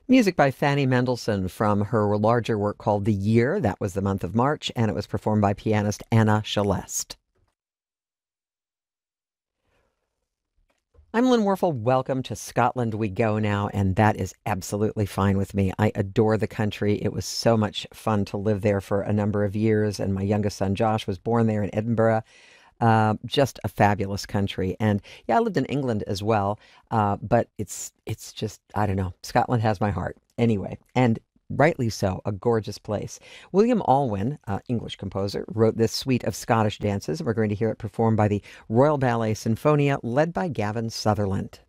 Music by Fanny Mendelssohn from her larger work called The Year. That was the month of March, and it was performed by pianist Anna Celeste. I'm Lynn Warfel. Welcome to Scotland We Go now, and that is absolutely fine with me. I adore the country. It was so much fun to live there for a number of years, and my youngest son Josh was born there in Edinburgh. Just a fabulous country, and yeah, I lived in England as well. But it's just I don't know. Scotland has my heart anyway, and rightly so. A gorgeous place. William Alwyn, English composer, wrote this suite of Scottish dances, and we're going to hear it performed by the Royal Ballet Sinfonia, led by Gavin Sutherland.